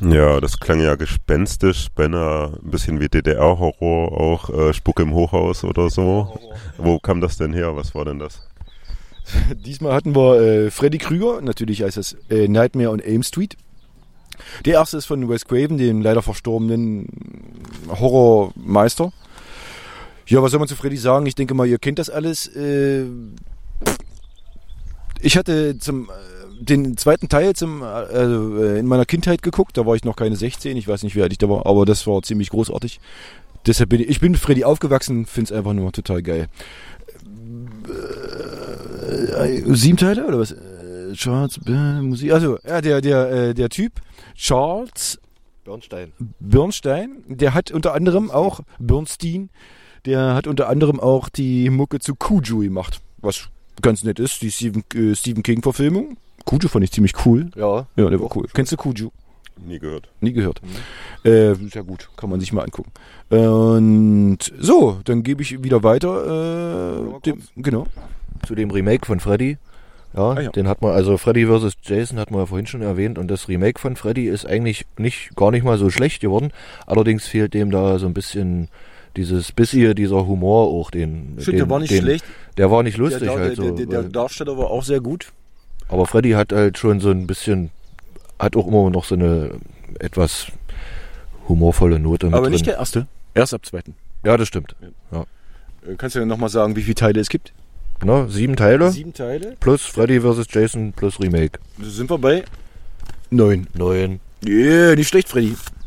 Ja, das klang ja gespenstisch, beinahe ein bisschen wie DDR-Horror, auch Spuk im Hochhaus oder so. Wo kam das denn her? Was war denn das? Diesmal hatten wir Freddy Krüger, natürlich heißt es Nightmare on Elm Street. Der erste ist von Wes Craven, dem leider verstorbenen Horrormeister. Ja, was soll man zu Freddy sagen? Ich denke mal, ihr kennt das alles. Ich hatte den zweiten Teil in meiner Kindheit geguckt, da war ich noch keine 16, ich weiß nicht, wie alt ich da war, aber das war ziemlich großartig. Deshalb bin ich mit Freddy aufgewachsen, finde es einfach nur total geil. 7 Teile oder was? Charles Musik. Also, ja, der Typ, Charles Bernstein, der hat unter anderem auch die Mucke zu Cujo gemacht, was ganz nett ist, die Stephen King-Verfilmung. Cujo fand ich ziemlich cool. Ja, der war cool. Kennst du Cujo? Nie gehört. Ist ja gut, kann man sich mal angucken. Und so, dann gebe ich wieder weiter. Genau. Zu dem Remake von Freddy. Ja, den hat man, also Freddy vs. Jason hat man ja vorhin schon erwähnt, und das Remake von Freddy ist eigentlich gar nicht mal so schlecht geworden. Allerdings fehlt dem da so ein bisschen dieser Humor auch, der war nicht schlecht. Der war nicht lustig der Darsteller war auch sehr gut. Aber Freddy hat halt schon so ein bisschen, hat auch immer noch so eine etwas humorvolle Note mit Aber drin. nicht der erste, erst ab zweiten. Ja, das stimmt. Ja. Kannst du denn nochmal sagen, wie viele Teile es gibt? 7 Teile. 7 Teile. Plus Freddy vs. Jason plus Remake. Sind wir bei 9. 9. Yeah, nicht schlecht, Freddy.